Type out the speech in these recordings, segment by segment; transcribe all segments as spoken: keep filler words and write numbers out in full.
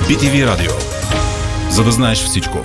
Би Ти Ви Радио. За да знаеш всичко.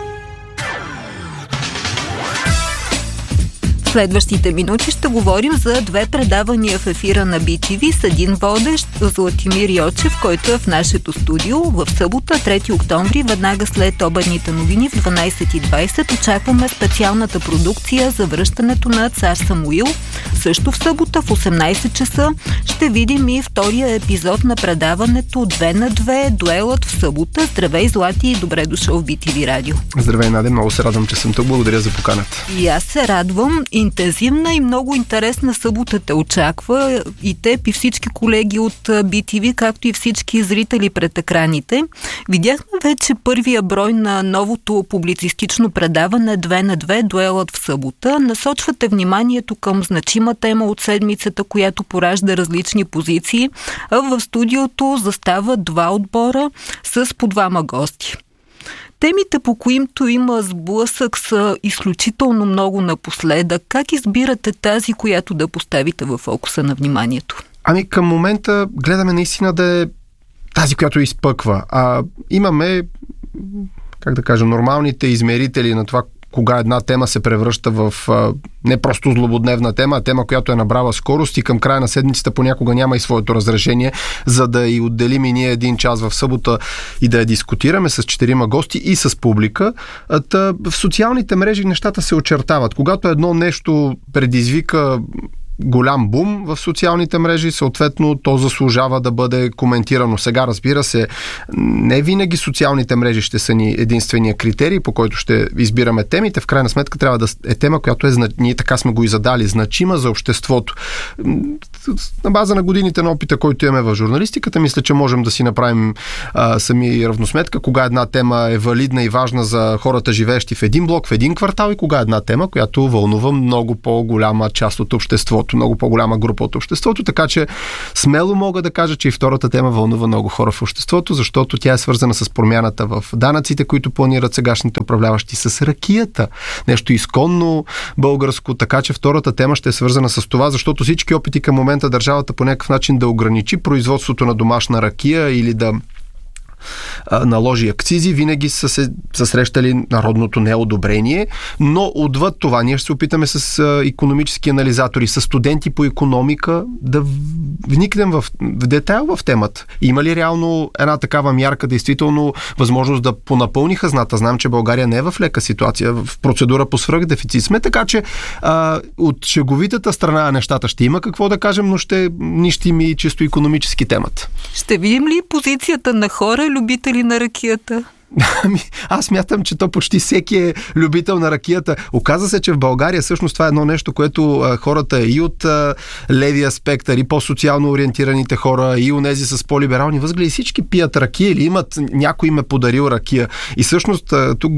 В следващите минути ще говорим за две предавания в ефира на Би Ти Ви с един водещ, Златимир Йочев, който е в нашето студио. В събота, трети октомври, веднага след обедните новини в дванайсет и двайсет очакваме специалната продукция за връщането на цар Самуил. Също в събота в осемнайсет часа ще видим и втория епизод на предаването две на две, дуелът в събота. Здравей, Злати, и добре дошъл в Би Ти Ви Радио. Здравей, Надя, много се радвам, че съм тук. Благодаря за поканата. И аз се радвам. Интензивна и много интересна събота те очаква и теб, и всички колеги от Би Ти Ви, както и всички зрители пред екраните. Видяхме вече първия брой на новото публицистично предаване две на две, дуелът в събота. Насочвате вниманието към значима тема от седмицата, която поражда различни позиции, а в студиото застават два отбора с по двама гости. Темите, по които има сблъсък, са изключително много напоследък. Как избирате тази, която да поставите в фокуса на вниманието? Ами към момента гледаме наистина да е тази, която изпъква. А имаме, как да кажа, нормалните измерители на това, кога една тема се превръща в а, не просто злободневна тема, а тема, която е набрала скорост и към края на седмицата понякога няма и своето разрешение, за да и отделим и ние един час в събота и да я дискутираме с четирима гости и с публика. Та, в социалните мрежи нещата се очертават. Когато едно нещо предизвика голям бум в социалните мрежи, съответно то заслужава да бъде коментирано. Сега, разбира се, не винаги социалните мрежи ще са ни единствения критерий, по който ще избираме темите. В крайна сметка трябва да е тема, която е, ние така сме го и задали, значима за обществото. На база на годините на опита, който имаме в журналистиката, мисля, че можем да си направим а, сами равносметка, кога една тема е валидна и важна за хората, живеещи в един блок, в един квартал, и кога една тема, която вълнува много по-голяма част от обществото, много по-голяма група от обществото, така че смело мога да кажа, че и втората тема вълнува много хора в обществото, защото тя е свързана с промяната в данъците, които планират сегашните управляващи, с ракията. Нещо изконно българско, така че втората тема ще е свързана с това, защото всички опити към момента държавата по някакъв начин да ограничи производството на домашна ракия или да наложи акцизи, винаги са се са срещали народното неодобрение, но отвъд това ние ще се опитаме с а, икономически анализатори, с студенти по икономика да вникнем в, в детайл в темата. Има ли реално една такава мярка, действително възможност да понапълни хазната? Знам, че България не е в лека ситуация, в процедура по свръхдефицит сме, така че а, от шеговитата страна на нещата ще има какво да кажем, но ще нищим и чисто икономически темата. Ще видим ли позицията на хора, любители на ракията? Ами, аз мятам, че то почти всеки е любител на ракията. Оказва се, че в България всъщност това е едно нещо, което а, хората и от а, левия спектър, и по-социално ориентираните хора, и онези с по-либерални възгледи, всички пият ракия или имат, някой им е подарил ракия. И всъщност а, тук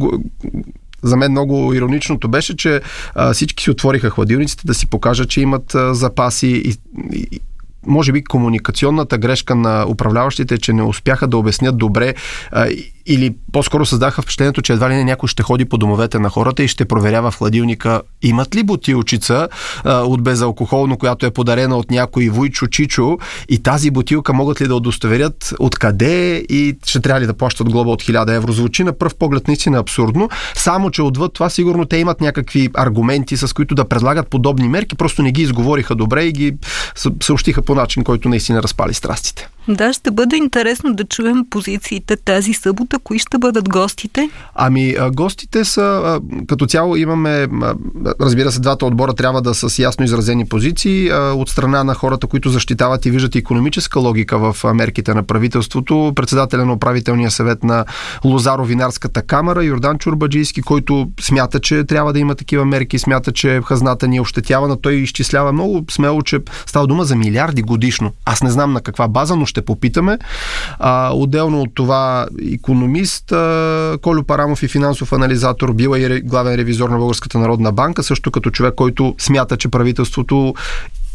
за мен много ироничното беше, че а, всички си отвориха хладилниците да си покажат, че имат а, запаси и, и може би комуникационната грешка на управляващите, че не успяха да обяснят добре а, или по-скоро създаха впечатлението, че едва ли не някой ще ходи по домовете на хората и ще проверява в хладилника имат ли бутилчица а, от безалкохолно, която е подарена от някой Вуйчо Чичо, и тази бутилка могат ли да удостоверят откъде и ще трябва ли да плащат глоба от хиляда евро. Звучи на пръв поглед наистина абсурдно, само че отвъд това сигурно те имат някакви аргументи, с които да предлагат подобни мерки, просто не ги изговориха добре и ги съобщиха по начин, който наистина разпали страстите. Да, ще бъде интересно да чуем позициите тази събота. Кои ще бъдат гостите? Ами, гостите са, като цяло имаме, разбира се, двата отбора трябва да са с ясно изразени позиции от страна на хората, които защитават и виждат икономическа логика в мерките на правителството. Председателя на управителния съвет на Лозаро-винарската камара Йордан Чорбаджийски, който смята, че трябва да има такива мерки, смята, че хазната ни е ощетявана. Той изчислява много смело, че става дума за милиарди годишно. Аз не знам на каква база, но ще попитаме. А, отделно от това икономист а, Колю Парамов и финансов анализатор, бил и главен ревизор на Българската народна банка, също като човек, който смята, че правителството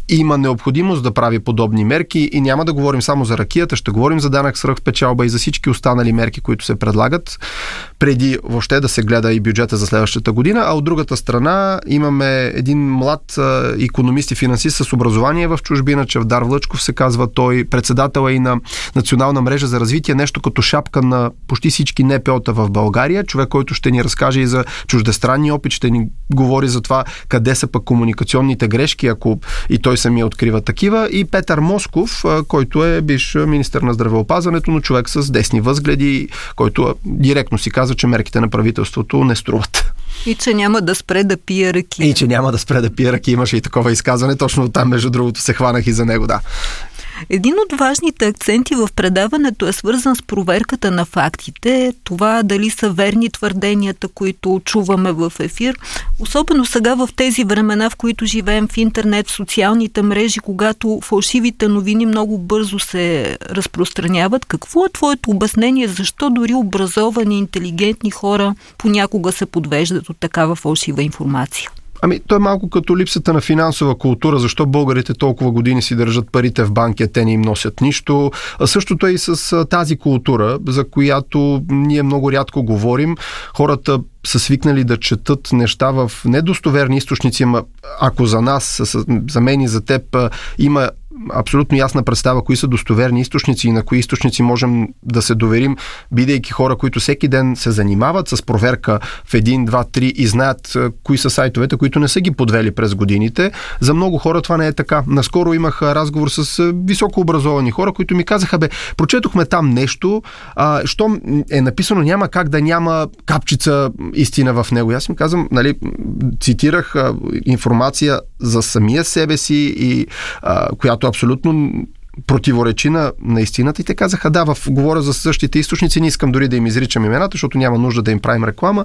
има необходимост да прави подобни мерки и няма да говорим само за ракията, ще говорим за данък свръхпечалба и за всички останали мерки, които се предлагат, преди въобще да се гледа и бюджета за следващата година, а от другата страна имаме един млад а, икономист и финансист с образование в чужбина, Чавдар Влъчков се казва, той председател е и на Национална мрежа за развитие, нещо като шапка на почти всички ен пе о-та в България, човек, който ще ни разкаже и за чуждестранни опит, ще ни говори за това къде са пък комуникационните грешки, ако и той самия открива такива, и Петър Москов, който е бивш министър на здравеопазването, но човек с десни възгледи, който директно си казва, че мерките на правителството не струват. И че няма да спре да пие ръки. И че няма да спре да пие ръки. Имаше и такова изказване. Точно там, между другото, се хванах и за него, да. Един от важните акценти в предаването е свързан с проверката на фактите. Това дали са верни твърденията, които чуваме в ефир. Особено сега в тези времена, в които живеем в интернет, в социалните мрежи, когато фалшивите новини много бързо се разпространяват. Какво е твоето обяснение? Защо дори образовани, интелигентни хора понякога се подвеждат от такава фалшива информация? Ами, то е малко като липсата на финансова култура, защо българите толкова години си държат парите в банки, а те не им носят нищо. А същото е и с тази култура, за която ние много рядко говорим. Хората са свикнали да четат неща в недостоверни източници, ама ако за нас, за мен и за теб има абсолютно ясна представа кои са достоверни източници и на кои източници можем да се доверим, бидейки хора, които всеки ден се занимават с проверка в един, два, три и знаят кои са сайтовете, които не са ги подвели през годините. За много хора това не е така. Наскоро имах разговор с високообразовани хора, които ми казаха, бе, прочетохме там нещо, а, що е написано, няма как да няма капчица истина в него. Аз им казвам, нали, цитирах а, информация за самия себе си и а, която абсолютно противоречи на, на истината и те казаха, да, в, говоря за същите източници, не искам дори да им изричам имената, защото няма нужда да им правим реклама,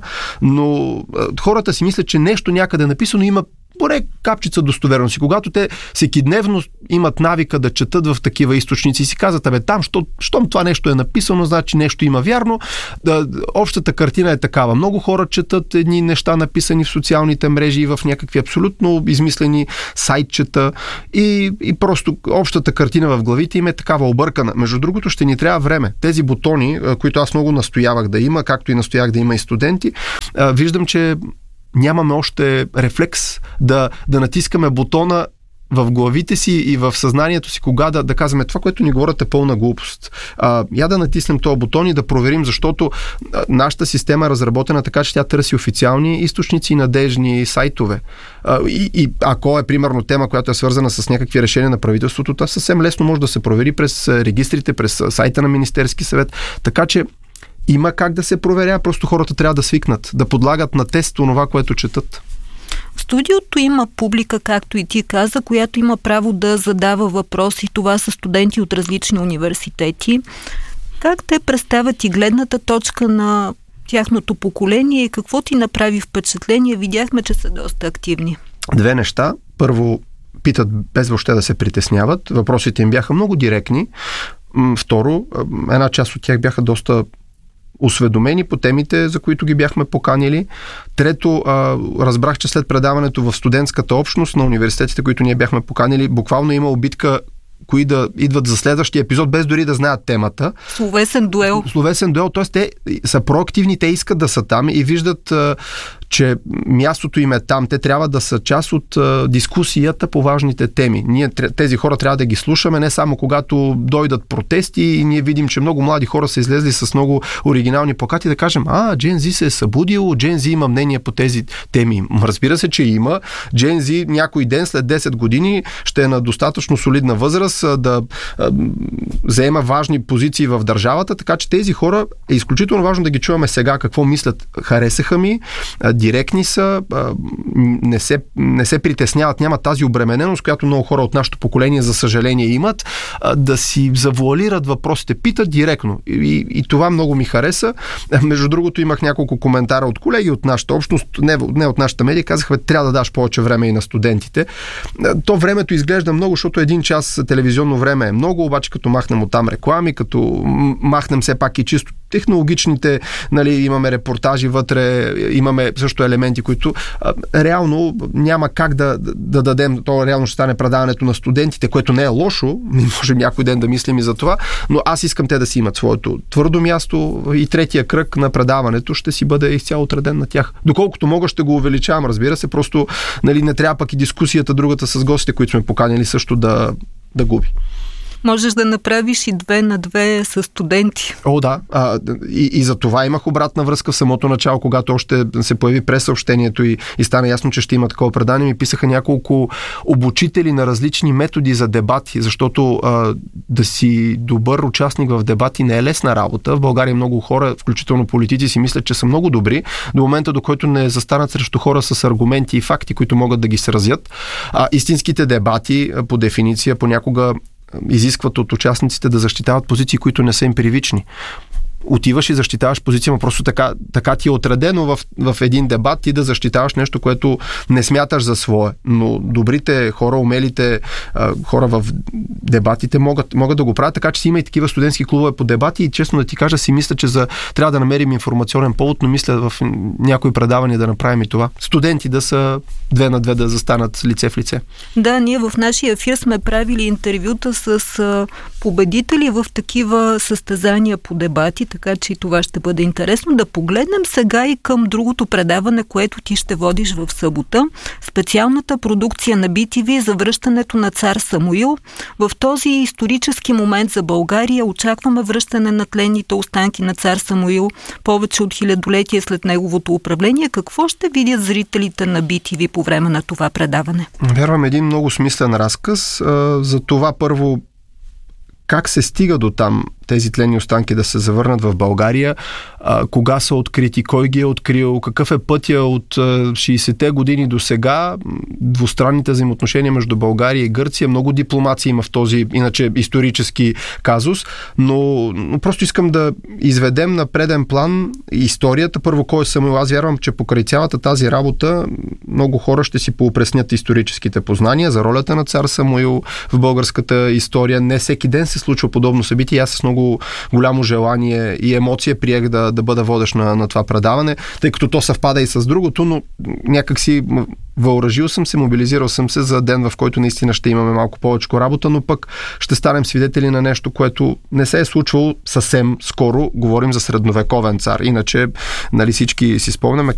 но а, хората си мислят, че нещо някъде написано има поне капчица достоверност. И когато те всекидневно имат навика да четат в такива източници и си казват, абе там, що, щом това нещо е написано, значи нещо има вярно. Да, общата картина е такава. Много хора четат едни неща написани в социалните мрежи и в някакви абсолютно измислени сайтчета и, и просто общата картина в главите им е такава объркана. Между другото, ще ни трябва време. Тези бутони, които аз много настоявах да има, както и настоях да има и студенти, виждам, че нямаме още рефлекс да, да натискаме бутона в главите си и в съзнанието си, кога да, да казваме това, което ни говорят е пълна глупост. А, я да натиснем този бутон и да проверим, защото а, нашата система е разработена така, че тя търси официални източници и надежни сайтове. А, и, и ако е примерно тема, която е свързана с някакви решения на правителството, това съвсем лесно може да се провери през регистрите, през сайта на Министерски съвет. Така че има как да се проверя, просто хората трябва да свикнат, да подлагат на тест това, което четат. В студиото има публика, както и ти каза, която има право да задава въпроси. Това са студенти от различни университети. Как те представят и гледната точка на тяхното поколение и какво ти направи впечатление? Видяхме, че са доста активни. Две неща. Първо, питат без въобще да се притесняват. Въпросите им бяха много директни. Второ, една част от тях бяха доста осведомени по темите, за които ги бяхме поканили. Трето, а, разбрах, че след предаването в студентската общност на университетите, които ние бяхме поканили, буквално има битка кои да идват за следващия епизод, без дори да знаят темата. Словесен дуел. Словесен дуел, т.е. те са проактивни, те искат да са там и виждат, че мястото им е там. Те трябва да са част от дискусията по важните теми. Ние тези хора трябва да ги слушаме, не само когато дойдат протести и ние видим, че много млади хора са излезли с много оригинални плакати, да кажем, а, Gen Z се е събудил, Gen Z има мнение по тези теми. Разбира се, че има. Gen Z някой ден, след десет години, ще е на достатъчно солидна възраст да а, заема важни позиции в държавата, така че тези хора е изключително важно да ги чуваме сега какво мислят. Харесаха ми, а, директни са, а, не, се, не се притесняват, нямат тази обремененост, която много хора от нашето поколение, за съжаление, имат, а, да си завуалират въпросите, питат директно. И, и това много ми хареса. Между другото, имах няколко коментара от колеги от нашата общност, не, не от нашата медия, казаха, трябва да даш повече време и на студентите. То времето изглежда много, защото един час телевизионно време е много, обаче като махнем оттам реклами, като махнем все пак и чисто технологичните, нали, имаме репортажи вътре, имаме също елементи, които а, реално няма как да, да дадем, то реално ще стане предаването на студентите, което не е лошо, можем някой ден да мислим и за това, но аз искам те да си имат своето твърдо място и третия кръг на предаването ще си бъде изцяло отреден на тях. Доколкото мога, ще го увеличавам, разбира се, просто, нали, не трябва пък и дискусията другата с гостите, които сме поканили, също да, да губи. Можеш да направиш и две на две с студенти. О, да. А, и, и за това имах обратна връзка в самото начало, когато още се появи пресъобщението и, и стана ясно, че ще има такова предание. Ми писаха няколко обучители на различни методи за дебати, защото а, да си добър участник в дебати не е лесна работа. В България много хора, включително политици, си мислят, че са много добри, до момента, до който не застанат срещу хора с аргументи и факти, които могат да ги сразят. А, истинските дебати, по дефиниция, понякога изискват от участниците да защитават позиции, които не са им привични. Отиваш и защитаваш позиция, но просто така, така ти е отредено в, в един дебат ти да защитаваш нещо, което не смяташ за свое. Но добрите хора, умелите а, хора в дебатите могат, могат да го правят, така че си има и такива студентски клубове по дебати и честно да ти кажа, си мисля, че за, трябва да намерим информационен повод, но мисля в някои предавания да направим и това. Студенти да са две на две да застанат лице в лице. Да, ние в нашия ефир сме правили интервюта с а, победители в такива състезания по дебати, така че и това ще бъде интересно. Да погледнем сега и към другото предаване, което ти ще водиш в събота. Специалната продукция на би ти ви за връщането на цар Самуил. В този исторически момент за България очакваме връщане на тленните останки на цар Самуил повече от хилядолетие след неговото управление. Какво ще видят зрителите на би ти ви по време на това предаване? Вярвам един много смислен разказ. За това първо как се стига до там тези тленни останки да се завърнат в България, а, кога са открити, кой ги е открил, какъв е пътя от а, шейсетте години до сега, двустранните взаимоотношения между България и Гърция, много дипломация има в този иначе исторически казус, но, но просто искам да изведем на преден план историята. Първо, кой е Самуил? Аз вярвам, че покрай цялата тази работа много хора ще си поупреснят историческите познания за ролята на цар Самуил в българската история. Не всеки ден се случва подобно събитие. Аз с много голямо желание и емоция приех да, да бъда водещ на, на това предаване, тъй като то съвпада и с другото, но някак си въоръжил съм се, мобилизирал съм се за ден, в който наистина ще имаме малко повече работа, но пък ще станем свидетели на нещо, което не се е случвало съвсем скоро. Говорим за средновековен цар. Иначе, нали, всички си спомняме